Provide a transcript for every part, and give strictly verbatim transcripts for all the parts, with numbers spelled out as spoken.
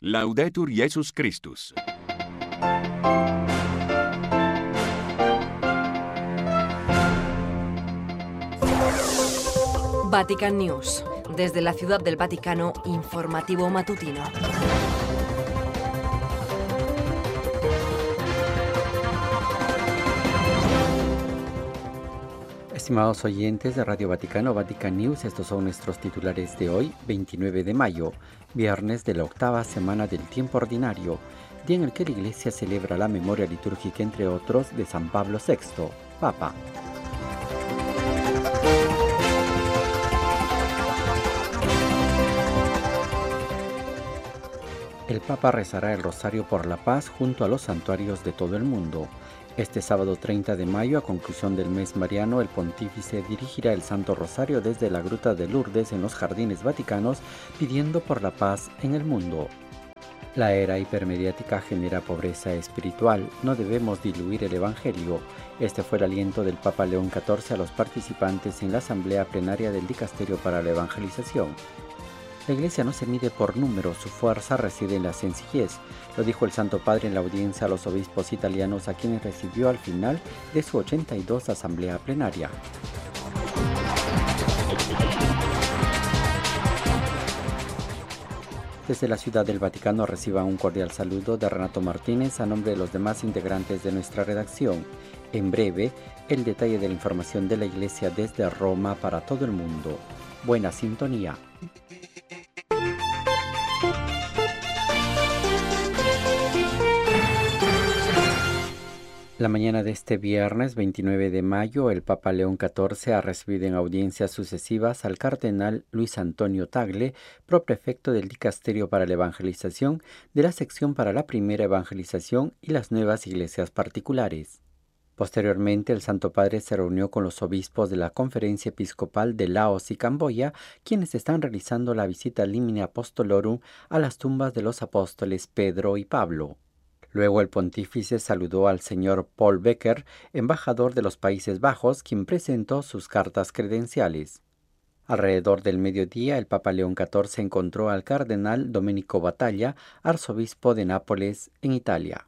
Laudetur Jesus Christus. Vatican News. Desde la Ciudad del Vaticano, informativo matutino. Estimados oyentes de Radio Vaticano, Vatican News, estos son nuestros titulares de hoy, veintinueve de mayo, viernes de la octava semana del tiempo ordinario, día en el que la Iglesia celebra la memoria litúrgica, entre otros, de San Pablo sexto, Papa. El Papa rezará el Rosario por la Paz junto a los santuarios de todo el mundo. Este sábado treinta de mayo, a conclusión del mes mariano, el pontífice dirigirá el Santo Rosario desde la Gruta de Lourdes en los Jardines Vaticanos, pidiendo por la paz en el mundo. La era hipermediática genera pobreza espiritual. No debemos diluir el Evangelio. Este fue el aliento del Papa León catorce a los participantes en la asamblea plenaria del Dicasterio para la Evangelización. La Iglesia no se mide por números, su fuerza reside en la sencillez, lo dijo el Santo Padre en la audiencia a los obispos italianos, a quienes recibió al final de su ochenta y dos asamblea plenaria. Desde la Ciudad del Vaticano reciban un cordial saludo de Renato Martínez a nombre de los demás integrantes de nuestra redacción. En breve, el detalle de la información de la Iglesia desde Roma para todo el mundo. Buena sintonía. La mañana de este viernes veintinueve de mayo, el Papa León catorce ha recibido en audiencias sucesivas al cardenal Luis Antonio Tagle, proprefecto del Dicasterio para la Evangelización, de la sección para la primera evangelización y las nuevas iglesias particulares. Posteriormente, el Santo Padre se reunió con los obispos de la Conferencia Episcopal de Laos y Camboya, quienes están realizando la visita Limina Apostolorum a las tumbas de los apóstoles Pedro y Pablo. Luego el pontífice saludó al señor Paul Becker, embajador de los Países Bajos, quien presentó sus cartas credenciales. Alrededor del mediodía, el Papa León catorce encontró al cardenal Domenico Battaglia, arzobispo de Nápoles, en Italia.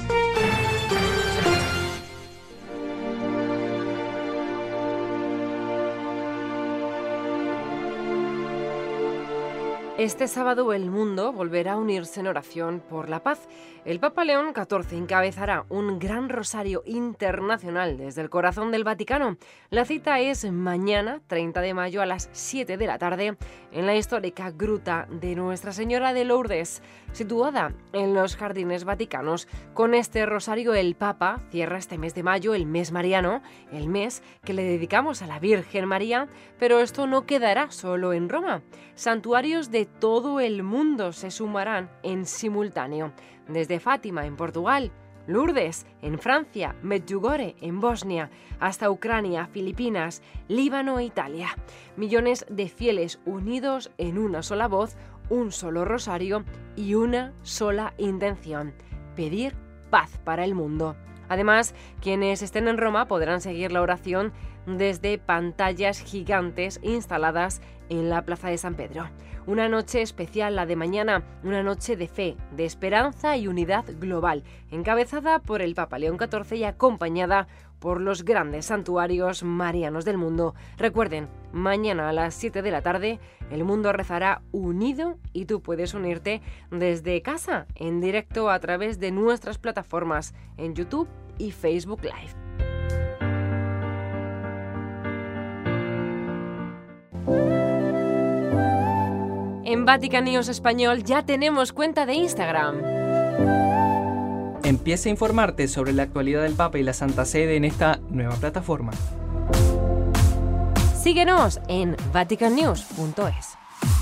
Este sábado el mundo volverá a unirse en oración por la paz. El Papa León catorce encabezará un gran rosario internacional desde el corazón del Vaticano. La cita es mañana, treinta de mayo, a las siete de la tarde, en la histórica Gruta de Nuestra Señora de Lourdes, situada en los Jardines Vaticanos. Con este rosario el Papa cierra este mes de mayo, el mes mariano, el mes que le dedicamos a la Virgen María, pero esto no quedará solo en Roma. Santuarios de todo el mundo se sumarán en simultáneo, desde Fátima en Portugal, Lourdes en Francia, Medjugorje en Bosnia, hasta Ucrania, Filipinas, Líbano e Italia. Millones de fieles unidos en una sola voz, un solo rosario y una sola intención: pedir paz para el mundo. Además, quienes estén en Roma podrán seguir la oración desde pantallas gigantes instaladas en la Plaza de San Pedro. Una noche especial, la de mañana, una noche de fe, de esperanza y unidad global, encabezada por el Papa León catorce y acompañada por los grandes santuarios marianos del mundo. Recuerden, mañana a las siete de la tarde, el mundo rezará unido y tú puedes unirte desde casa, en directo a través de nuestras plataformas en YouTube y Facebook Live. En Vatican News Español ya tenemos cuenta de Instagram. Empieza a informarte sobre la actualidad del Papa y la Santa Sede en esta nueva plataforma. Síguenos en vatican news punto es.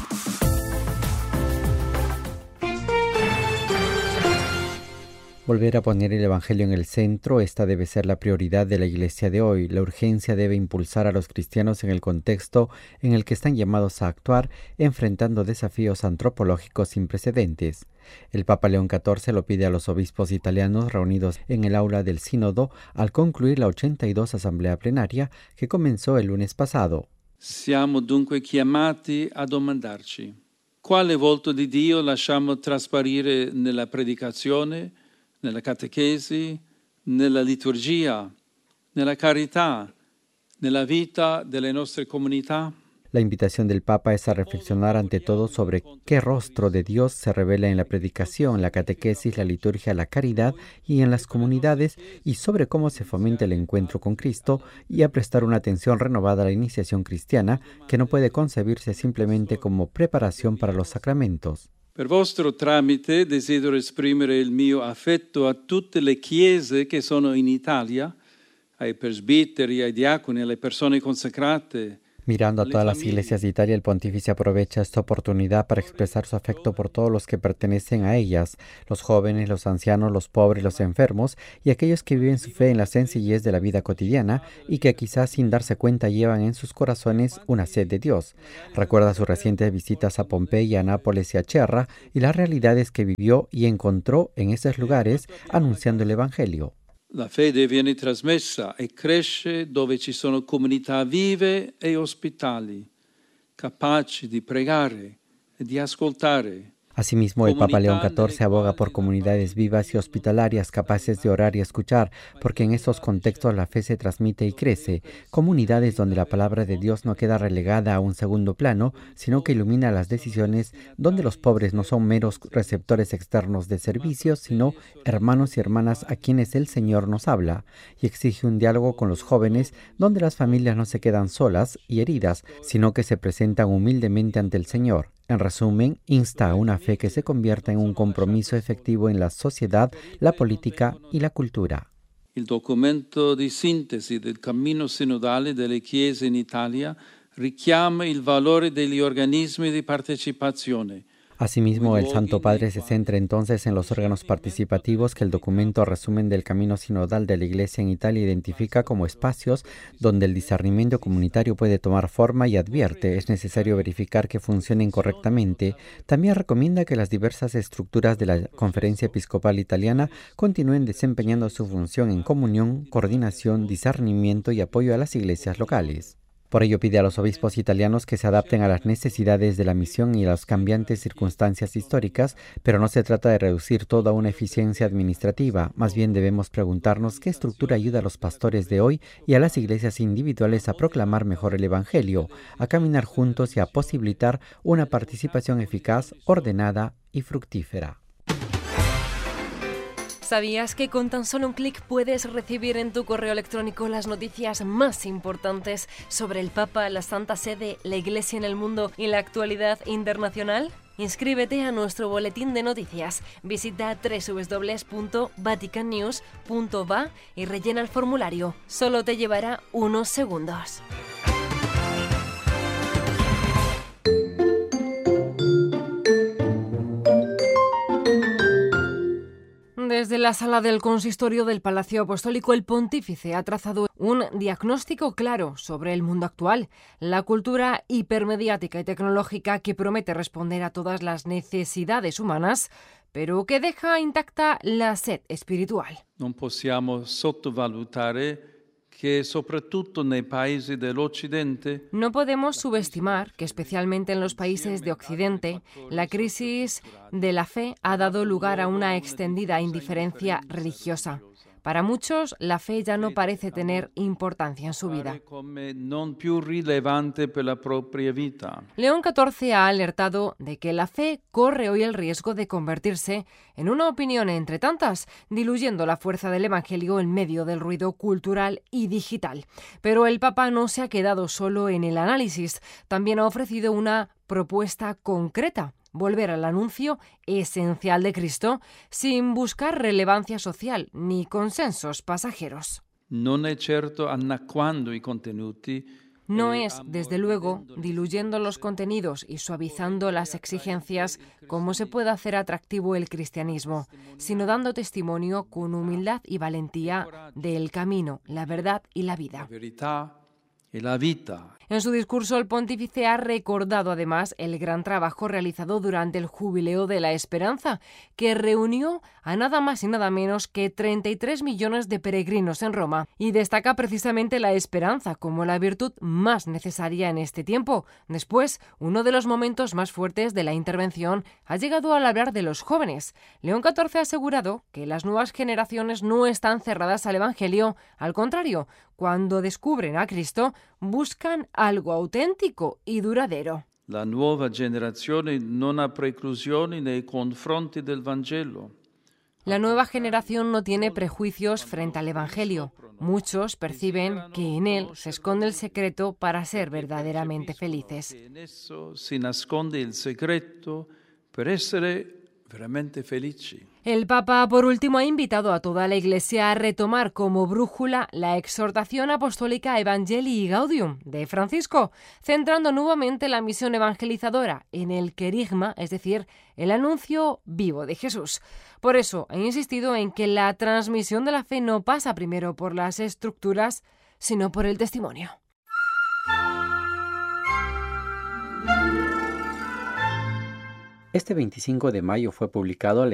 Volver a poner el Evangelio en el centro, esta debe ser la prioridad de la Iglesia de hoy. La urgencia debe impulsar a los cristianos en el contexto en el que están llamados a actuar, enfrentando desafíos antropológicos sin precedentes. El Papa León catorce lo pide a los obispos italianos reunidos en el aula del Sínodo al concluir la ochenta y dos asamblea plenaria que comenzó el lunes pasado. Siamo dunque chiamati a domandarci: quale volto di Dio lasciamo trasparire nella predicazione, nella catechesi, nella liturgia, nella carità, nella vita delle nostre comunità. La invitación del Papa es a reflexionar ante todo sobre qué rostro de Dios se revela en la predicación, la catequesis, la liturgia, la caridad y en las comunidades, y sobre cómo se fomenta el encuentro con Cristo, y a prestar una atención renovada a la iniciación cristiana, que no puede concebirse simplemente como preparación para los sacramentos. Per vostro tramite desidero esprimere il mio affetto a tutte le chiese che sono in Italia, ai presbiteri, ai diaconi, alle persone consacrate. Mirando a todas las iglesias de Italia, el pontífice aprovecha esta oportunidad para expresar su afecto por todos los que pertenecen a ellas, los jóvenes, los ancianos, los pobres, los enfermos y aquellos que viven su fe en la sencillez de la vida cotidiana y que quizás sin darse cuenta llevan en sus corazones una sed de Dios. Recuerda sus recientes visitas a Pompeya, a Nápoles y a Cherra y las realidades que vivió y encontró en esos lugares anunciando el Evangelio. La fede viene trasmessa e cresce dove ci sono comunità vive e ospitali, capaci di pregare e di ascoltare. Asimismo, el Papa León catorce aboga por comunidades vivas y hospitalarias capaces de orar y escuchar, porque en esos contextos la fe se transmite y crece. Comunidades donde la palabra de Dios no queda relegada a un segundo plano, sino que ilumina las decisiones, donde los pobres no son meros receptores externos de servicios, sino hermanos y hermanas a quienes el Señor nos habla, y exige un diálogo con los jóvenes, donde las familias no se quedan solas y heridas, sino que se presentan humildemente ante el Señor. En resumen, insta a una fe que se convierta en un compromiso efectivo en la sociedad, la política y la cultura. Il documento di sintesi del cammino sinodale delle Chiese in Italia richiama il valore degli organismi di partecipazione. Asimismo, el Santo Padre se centra entonces en los órganos participativos que el documento resumen del camino sinodal de la Iglesia en Italia identifica como espacios donde el discernimiento comunitario puede tomar forma y advierte es necesario verificar que funcionen correctamente. También recomienda que las diversas estructuras de la Conferencia Episcopal Italiana continúen desempeñando su función en comunión, coordinación, discernimiento y apoyo a las iglesias locales. Por ello pide a los obispos italianos que se adapten a las necesidades de la misión y a las cambiantes circunstancias históricas, pero no se trata de reducir todo a una eficiencia administrativa. Más bien debemos preguntarnos qué estructura ayuda a los pastores de hoy y a las iglesias individuales a proclamar mejor el Evangelio, a caminar juntos y a posibilitar una participación eficaz, ordenada y fructífera. ¿Sabías que con tan solo un clic puedes recibir en tu correo electrónico las noticias más importantes sobre el Papa, la Santa Sede, la Iglesia en el mundo y la actualidad internacional? Inscríbete a nuestro boletín de noticias. Visita doble u doble u doble u punto vatican news punto va y rellena el formulario. Solo te llevará unos segundos. Desde la sala del consistorio del Palacio Apostólico, el pontífice ha trazado un diagnóstico claro sobre el mundo actual, la cultura hipermediática y tecnológica que promete responder a todas las necesidades humanas, pero que deja intacta la sed espiritual. Non possiamo sottovalutare que soprattutto nei paesi dell'Occidente. No podemos subestimar que especialmente en los países de Occidente, la crisis de la fe ha dado lugar a una extendida indiferencia religiosa. Para muchos, la fe ya no parece tener importancia en su vida. León catorce ha alertado de que la fe corre hoy el riesgo de convertirse en una opinión entre tantas, diluyendo la fuerza del Evangelio en medio del ruido cultural y digital. Pero el Papa no se ha quedado solo en el análisis, también ha ofrecido una propuesta concreta: volver al anuncio esencial de Cristo sin buscar relevancia social ni consensos pasajeros. Non è certo anacquando i contenuti. No es, desde luego, diluyendo los contenidos y suavizando las exigencias como se puede hacer atractivo el cristianismo, sino dando testimonio con humildad y valentía del camino, la verdad y la vida. La verità e la vita. En su discurso, el pontífice ha recordado además el gran trabajo realizado durante el Jubileo de la Esperanza, que reunió a nada más y nada menos que treinta y tres millones de peregrinos en Roma, y destaca precisamente la esperanza como la virtud más necesaria en este tiempo. Después, uno de los momentos más fuertes de la intervención ha llegado al hablar de los jóvenes. León catorce ha asegurado que las nuevas generaciones no están cerradas al Evangelio, al contrario, cuando descubren a Cristo, buscan algo auténtico y duradero. La nuova generazione non ha preclusioni nei confronti del Vangelo. La nueva generación no tiene prejuicios frente al Evangelio. Muchos perciben que en él se esconde el secreto para ser verdaderamente felices. En eso si nasconde il segreto per essere veramente felici. El Papa, por último, ha invitado a toda la Iglesia a retomar como brújula la exhortación apostólica Evangelii Gaudium de Francisco, centrando nuevamente la misión evangelizadora en el querigma, es decir, el anuncio vivo de Jesús. Por eso ha insistido en que la transmisión de la fe no pasa primero por las estructuras, sino por el testimonio. Este veinticinco de mayo fue publicado